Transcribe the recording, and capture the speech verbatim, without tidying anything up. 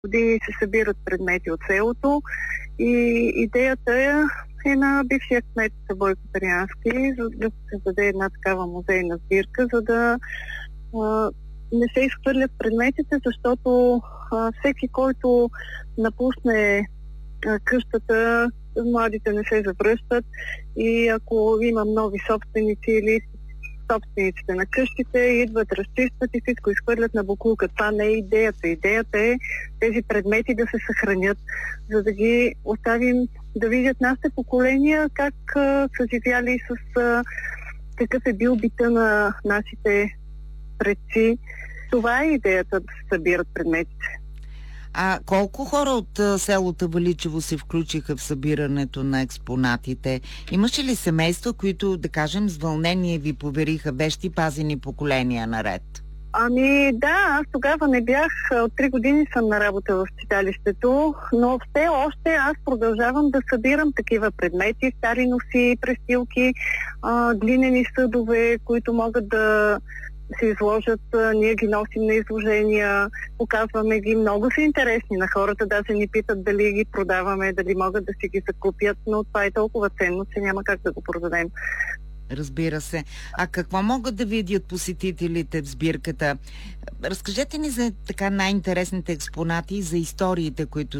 години се събират предмети от селото и идеята е, е на бившия кмет Бойко Търянски, за да се създаде една такава музейна сбирка, за да а, не се изхвърлят предметите, защото а, всеки, който напусне а, къщата, младите не се завръщат и ако имам нови собственици или собствениците на къщите, идват, разчистват и всичко изхвърлят на боклука. Това не е идеята. Идеята е тези предмети да се съхранят, за да ги оставим да видят нашите поколения как а, са живяли с а, какъв е бил бита на нашите предци. Това е идеята да се събират предметите. А колко хора от а, село Таваличево се включиха в събирането на експонатите? Имаше ли семейства, които, да кажем, с вълнение ви повериха вещи, пазени поколения наред? Ами да, аз тогава не бях, от три години съм на работа в читалището, но все още аз продължавам да събирам такива предмети, стари носи, престилки, а, глинени съдове, които могат да се изложат, ние ги носим на изложения, показваме ги, много са интересни на хората, даже ни питат дали ги продаваме, дали могат да си ги закупят, но това е толкова ценно, че няма как да го продадем. Разбира се. А какво могат да видят посетителите в сбирката? Разкажете ни за така най-интересните експонати и за историите, които